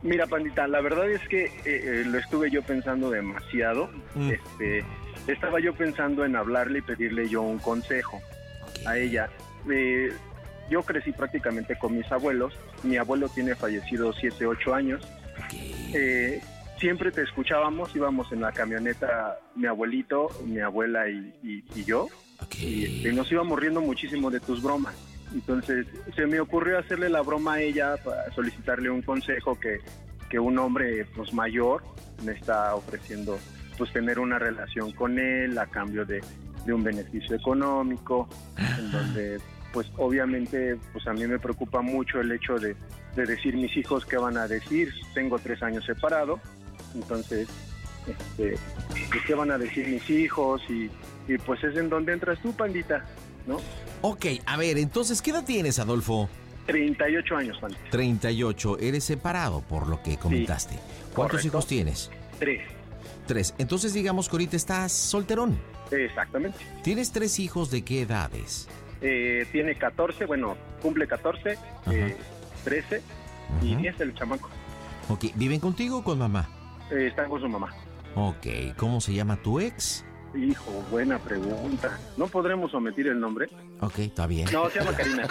Mira, pandita, la verdad es que lo estuve yo pensando demasiado. Estaba yo pensando en hablarle y pedirle yo un consejo a ella. Yo crecí prácticamente con mis abuelos. Mi abuelo tiene fallecido 7, 8 años. Siempre te escuchábamos, íbamos en la camioneta, mi abuelito, mi abuela y yo. Y nos íbamos riendo muchísimo de tus bromas. Entonces se me ocurrió hacerle la broma a ella para solicitarle un consejo que un hombre pues mayor me está ofreciendo, pues tener una relación con él a cambio de un beneficio económico, en donde pues obviamente pues a mí me preocupa mucho el hecho de decir mis hijos qué van a decir. Tengo 3 años separado, entonces pues, qué van a decir mis hijos y pues es en donde entras tú, pandita, ¿no? Ok, a ver, entonces, ¿qué edad tienes, Adolfo? 38 años, pandita. 38, eres separado, por lo que comentaste. Sí, ¿cuántos correcto. hijos tienes? 3. 3, entonces digamos que ahorita estás solterón. Exactamente. ¿Tienes 3 hijos de qué edades? Tiene 14, bueno, cumple 14, 13 y 10 el chamaco. Ok, ¿viven contigo o con mamá? Está con su mamá. Ok, ¿cómo se llama tu ex? Hijo, buena pregunta. ¿No podremos omitir el nombre? Ok, está bien. No, se llama Karina.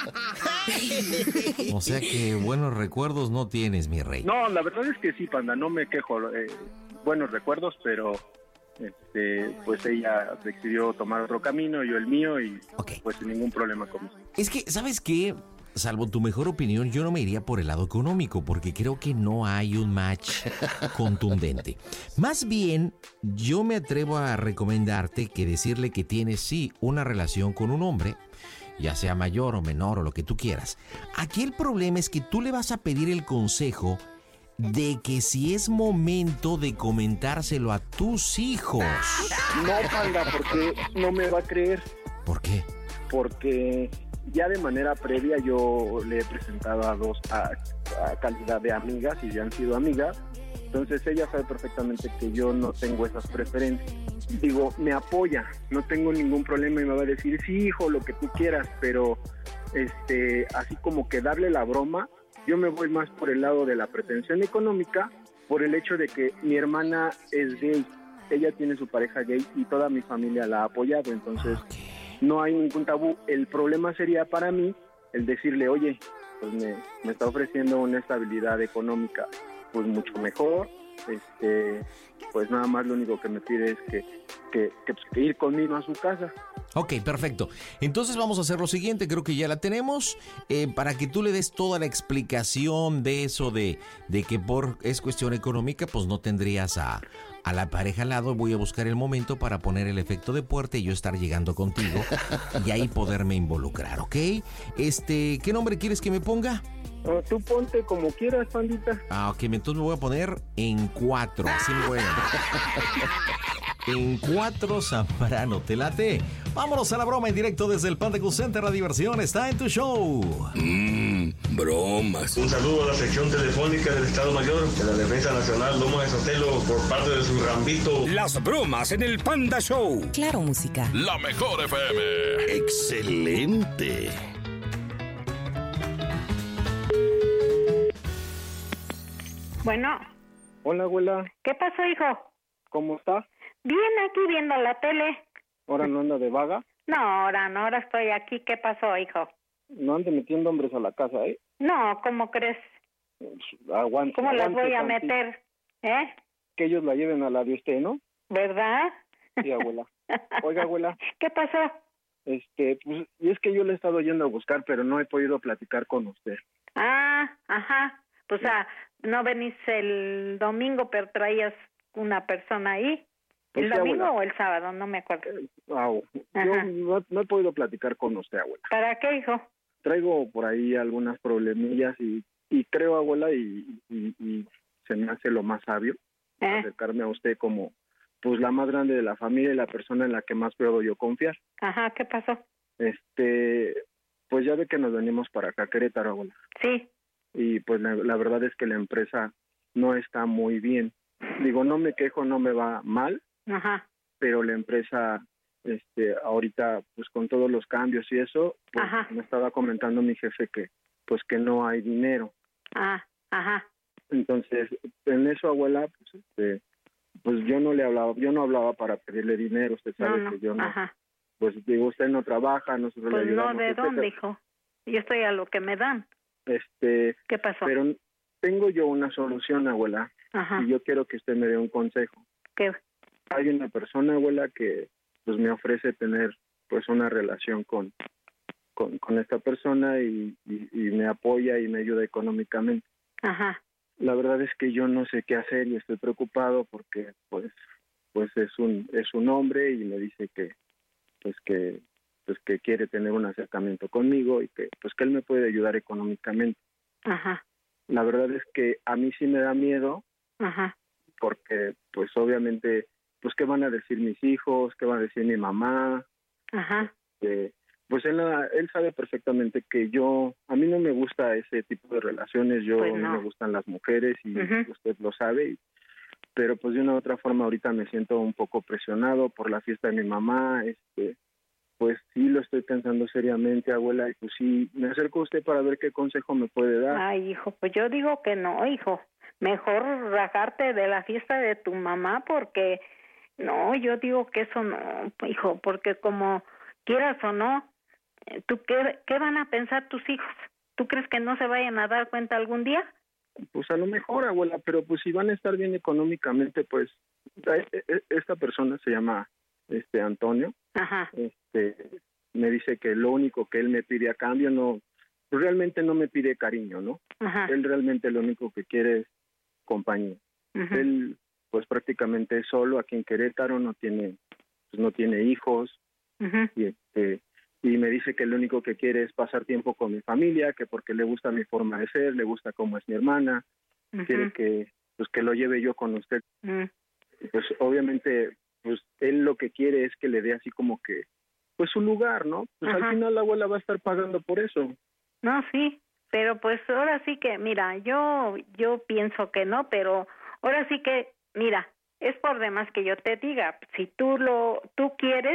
O sea que buenos recuerdos no tienes, mi rey. No, la verdad es que sí, panda, no me quejo. Buenos recuerdos, pero pues ella decidió tomar otro camino, yo el mío, y pues sin ningún problema conmigo. Es que, ¿sabes qué? Salvo tu mejor opinión, yo no me iría por el lado económico, porque creo que no hay un match contundente. Más bien, yo me atrevo a recomendarte que decirle que tienes sí una relación con un hombre, ya sea mayor o menor o lo que tú quieras. Aquí el problema es que tú le vas a pedir el consejo de que si es momento de comentárselo a tus hijos. No, panda, porque no me va a creer. ¿Por qué? Porque ya de manera previa yo le he presentado a dos a calidad de amigas y ya han sido amigas. Entonces ella sabe perfectamente que yo no tengo esas preferencias. Digo, me apoya, no tengo ningún problema y me va a decir, sí, hijo, lo que tú quieras, pero así como que darle la broma, yo me voy más por el lado de la pretensión económica, por el hecho de que mi hermana es gay, ella tiene su pareja gay y toda mi familia la ha apoyado, entonces no hay ningún tabú. El problema sería para mí el decirle, oye, pues me está ofreciendo una estabilidad económica pues mucho mejor, pues nada más lo único que me pide es que ir conmigo a su casa. Ok, perfecto. Entonces vamos a hacer lo siguiente, creo que ya la tenemos, para que tú le des toda la explicación de eso de que es cuestión económica, pues no tendrías a la pareja al lado. Voy a buscar el momento para poner el efecto de puerta y yo estar llegando contigo y ahí poderme involucrar, ¿ok? ¿Qué nombre quieres que me ponga? Tú ponte como quieras, pandita. Ok, entonces me voy a poner en 4, así me voy a... En 4 Zambrano, ¿te late? Vámonos a la broma en directo desde el Panda Cool Center. La diversión está en tu show. Bromas. Un saludo a la sección telefónica del Estado Mayor de la Defensa Nacional Loma de Sotelo por parte de su Rambito. Las bromas en el Panda Show. Claro, música. La mejor FM. Excelente. Bueno. Hola, abuela. ¿Qué pasó, hijo? ¿Cómo está? Bien, aquí viendo la tele. ¿Ahora no anda de vaga? No, ahora estoy aquí. ¿Qué pasó, hijo? No ande metiendo hombres a la casa, ¿eh? No, ¿cómo crees? Aguante. ¿Cómo las voy a tantito. meter? Que ellos la lleven a la de usted, ¿no? ¿Verdad? Sí, abuela. Oiga, abuela. ¿Qué pasó? Pues, y es que yo le he estado yendo a buscar, pero no he podido platicar con usted. Ajá. Pues, no venís el domingo, pero traías una persona ahí. Pues ¿El sí, domingo abuela. o el sábado? No me acuerdo. Yo no he podido platicar con usted, abuela. ¿Para qué, hijo? Traigo por ahí algunas problemillas y creo, abuela, y se me hace lo más sabio acercarme a usted como pues la más grande de la familia y la persona en la que más puedo yo confiar. Ajá, ¿qué pasó? Pues ya ve que nos venimos para acá, Querétaro, abuela. Sí. Y pues la verdad es que la empresa no está muy bien. Digo, no me quejo, no me va mal. Ajá. Pero la empresa, ahorita, pues con todos los cambios y eso, pues me estaba comentando mi jefe que no hay dinero. Ajá. Entonces, en eso, abuela, pues yo no hablaba para pedirle dinero, usted sabe que yo no. Ajá. Pues digo, usted no trabaja, nosotros Pues le ayudamos. no, ¿de dónde, hijo? Yo estoy a lo que me dan. ¿Qué pasó? Pero tengo yo una solución, abuela, Ajá. y yo quiero que usted me dé un consejo. ¿Qué? Hay una persona, abuela, que pues me ofrece tener pues una relación con esta persona y me apoya y me ayuda económicamente. Ajá. La verdad es que yo no sé qué hacer y estoy preocupado porque pues es un hombre y me dice que quiere tener un acercamiento conmigo y que él me puede ayudar económicamente. Ajá. La verdad es que a mí sí me da miedo. Ajá. Porque pues obviamente pues qué van a decir mis hijos, qué va a decir mi mamá. Ajá. Pues él sabe perfectamente que a mí no me gusta ese tipo de relaciones, Pues a mí me gustan las mujeres y usted lo sabe, pero pues de una u otra forma ahorita me siento un poco presionado por la fiesta de mi mamá, pues sí lo estoy pensando seriamente, abuela, y pues sí, me acerco a usted para ver qué consejo me puede dar. Ay, hijo, pues yo digo que no, hijo, mejor rajarte de la fiesta de tu mamá porque, no, yo digo que eso no, hijo, porque como quieras o no, ¿tú qué van a pensar tus hijos? ¿Tú crees que no se vayan a dar cuenta algún día? Pues a lo mejor, abuela, pero pues si van a estar bien económicamente, pues esta persona se llama Antonio. Ajá. Me dice que lo único que él me pide a cambio pues realmente no me pide cariño, ¿no? Ajá. Él realmente lo único que quiere es compañía. Uh-huh. Él pues prácticamente es solo aquí en Querétaro, no tiene hijos. Uh-huh. Y me dice que lo único que quiere es pasar tiempo con mi familia, que porque le gusta mi forma de ser, le gusta cómo es mi hermana, uh-huh. quiere que lo lleve yo con usted. Uh-huh. Pues obviamente pues él lo que quiere es que le dé así como que pues su lugar, ¿no? Pues Ajá. al final la abuela va a estar pagando por eso. No, sí, pero pues ahora sí que, mira, yo pienso que no, pero ahora sí que, mira, es por demás que yo te diga, si tú quieres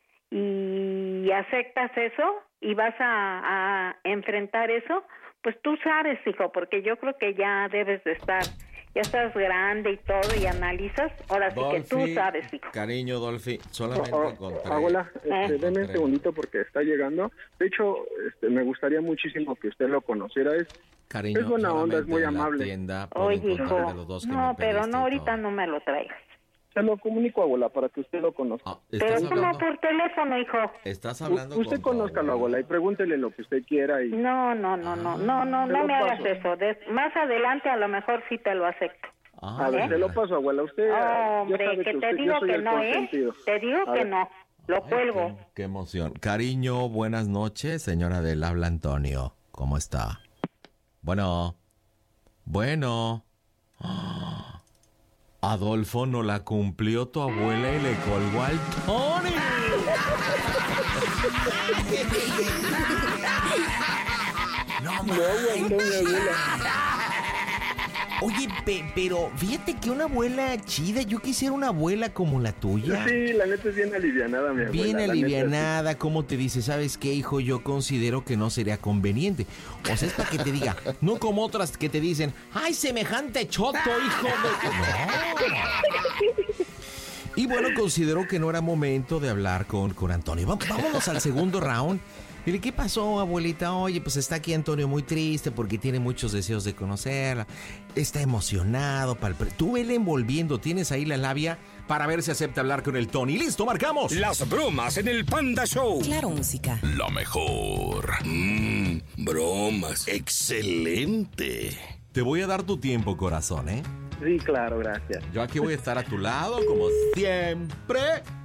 y aceptas eso y vas a enfrentar eso, pues tú sabes, hijo, porque yo creo que ya debes de estar, ya estás grande y todo y analizas, ahora sí Dolphy, que tú sabes, hijo. Cariño, Dolphy, solamente encontré... Abuela, deme un segundito porque está llegando. De hecho, me gustaría muchísimo que usted lo conociera. Cariño, es buena onda, es muy amable. Oye, hijo, no, pero no, ahorita no me lo traigas. Se lo comunico, abuela, para que usted lo conozca. Pero no por teléfono, hijo. Estás hablando usted conózcalo, abuela, y pregúntele lo que usted quiera. Y... No me hagas eso. Más adelante a lo mejor sí te lo acepto. A ver, te lo paso, abuela. Usted, hombre, ya sabe que te usted, digo que no, Te digo que no. Lo cuelgo. Qué emoción. Cariño, buenas noches, señora del habla Antonio. ¿Cómo está? Bueno. Adolfo, no la cumplió tu abuela y le colgó al Tony. No aguantó mi abuela. Oye, pero fíjate que una abuela chida, yo quisiera una abuela como la tuya. Sí, la neta es bien alivianada, mi abuela. Bien alivianada, sí. ¿Cómo te dice? ¿Sabes qué, hijo? Yo considero que no sería conveniente. O sea, es para que te diga, no como otras que te dicen, ¡ay, semejante choto, hijo de...! ¡No! Y bueno, considero que no era momento de hablar con Antonio. Vámonos al segundo round. Dile, ¿qué pasó, abuelita? Oye, pues está aquí Antonio muy triste porque tiene muchos deseos de conocerla. Está emocionado. Tú vele envolviendo. Tienes ahí la labia para ver si acepta hablar con el Tony. ¡Listo, marcamos! Las bromas en el Panda Show. Claro, música. La mejor. Bromas. Excelente. Te voy a dar tu tiempo, corazón, ¿eh? Sí, claro, gracias. Yo aquí voy a estar a tu lado, como siempre.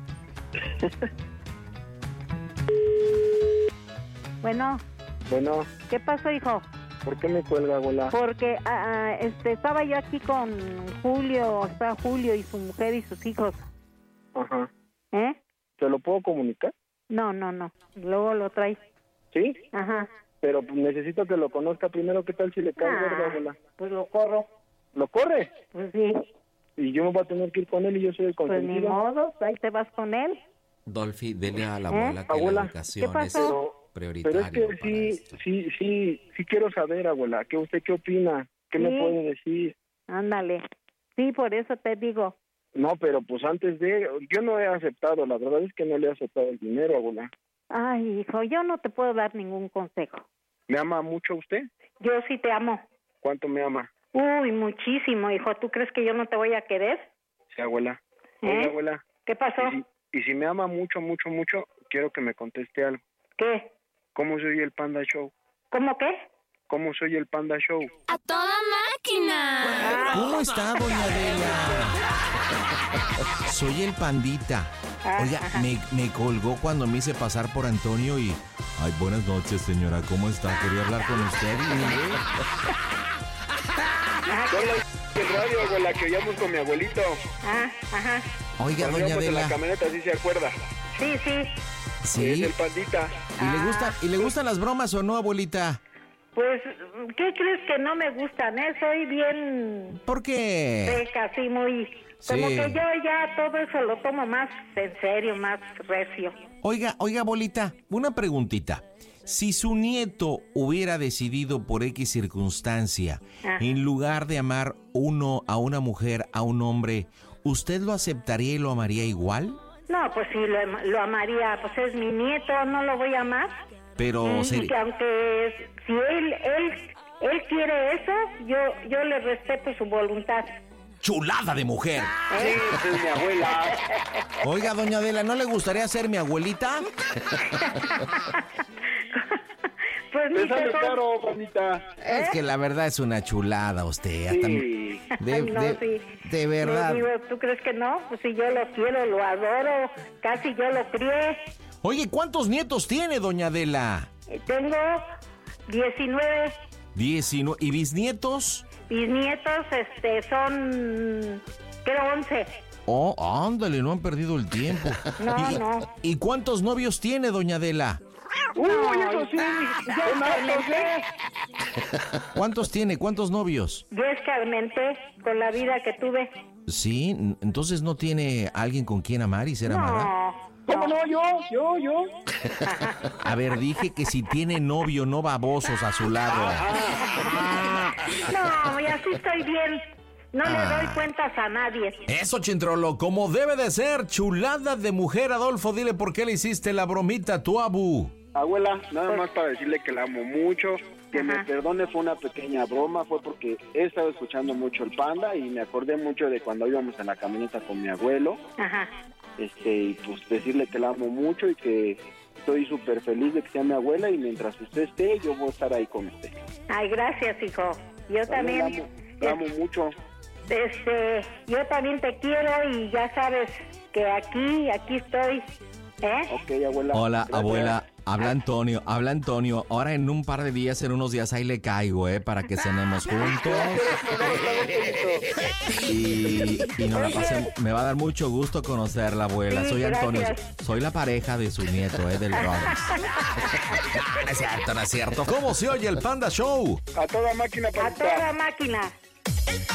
Bueno, ¿qué pasó, hijo? ¿Por qué me cuelga, abuela? Porque estaba yo aquí con Julio, está Julio y su mujer y sus hijos. Ajá. ¿Eh? ¿Se lo puedo comunicar? No, luego lo traes. ¿Sí? Ajá. Pero pues, necesito que lo conozca primero. ¿Qué tal si le cae gordo, abuela? Pues lo corro. ¿Lo corre? Pues sí. Y yo me voy a tener que ir con él y yo soy el consentido. Pues ni modo, ahí te vas con él. Dolphy, dele a la abuela que abuela, la educación ¿qué pasó? es prioritaria. Pero es que sí quiero saber, abuela, ¿usted qué opina? ¿Qué me puede decir? Ándale. Sí, por eso te digo. No, pero pues antes yo no he aceptado, la verdad es que no le he aceptado el dinero, abuela. Ay, hijo, yo no te puedo dar ningún consejo. ¿Me ama mucho usted? Yo sí te amo. ¿Cuánto me ama? Uy, muchísimo, hijo. ¿Tú crees que yo no te voy a querer? Sí, abuela. ¿Eh? Oiga, abuela. ¿Qué pasó? Y si me ama mucho, mucho, mucho, quiero que me conteste algo. ¿Qué? ¿Cómo soy el Panda Show? ¿Cómo qué? ¿Cómo soy el Panda Show? ¡A toda máquina! ¿Cómo está, doña Adela? Soy el Pandita. Oiga, me colgó cuando me hice pasar por Antonio y... Ay, buenas noches, señora, ¿cómo está? Quería hablar con usted Son el radio, abuela, que oíamos con mi abuelito. Ajá. Oiga, Cuando doña íbamos en Adela. la camioneta, ¿sí se acuerda? Sí. Sí. Es el Pandita. ¿Y le gustan las bromas o no, abuelita? Pues, ¿qué crees que no me gustan? Soy bien ¿Por qué? seca, así muy... Como Sí. que yo ya todo eso lo tomo más en serio, más recio. Oiga, abuelita, una preguntita. Si su nieto hubiera decidido por X circunstancia, en lugar de amar uno a una mujer, a un hombre, ¿usted lo aceptaría y lo amaría igual? No, pues sí, lo amaría. Pues es mi nieto, no lo voy a amar. Pero Y que aunque si él quiere eso, yo le respeto su voluntad. ¡Chulada de mujer! Sí, esa es mi abuela. Oiga, doña Adela, ¿no le gustaría ser mi abuelita? Pues Te mi sale tesoro. caro, Pandita. Es que la verdad es una chulada usted. Hasta Sí. Ay, no, sí. de verdad. Le digo, ¿tú crees que no? Pues si yo lo quiero, lo adoro, casi yo lo crié. Oye, ¿cuántos nietos tiene, doña Adela? Tengo 19 19. ¿Y bisnietos? bisnietos, son, creo, 11. Oh, ándale, no han perdido el tiempo. No. ¿Y cuántos novios tiene, doña Adela? Uy, eso sí. Son hartos, ¿eh? ¿Cuántos tiene? ¿Cuántos novios? Yo escarmenté con la vida que tuve. Sí, entonces no tiene alguien con quien amar y ser amada. No. ¿Cómo no? Yo. A ver, dije que si tiene novio, no babosos a su lado. No, y así estoy bien. No le doy cuentas a nadie. Eso, Chintrolo, como debe de ser, chulada de mujer. Adolfo, dile por qué le hiciste la bromita a tu abu. Abuela, nada más para decirle que la amo mucho, que me perdone, fue una pequeña broma, fue porque he estado escuchando mucho el Panda y me acordé mucho de cuando íbamos en la camioneta con mi abuelo. Ajá. Y pues decirle que la amo mucho y que estoy súper feliz de que sea mi abuela y mientras usted esté, yo voy a estar ahí con usted. Ay, gracias, hijo. Yo también. La amo mucho. Yo también te quiero y ya sabes que aquí estoy. Ok, abuela. Hola, Gracias. abuela. Habla Antonio. Ahora en un par de días, en unos días, ahí le caigo, para que cenemos juntos. Y nos la pasemos. Me va a dar mucho gusto conocerla, abuela. Sí, Soy Antonio. gracias. Soy la pareja de su nieto, del Bronx. No es cierto. ¿Cómo se oye el Panda Show? A toda máquina, A Pandita. toda máquina.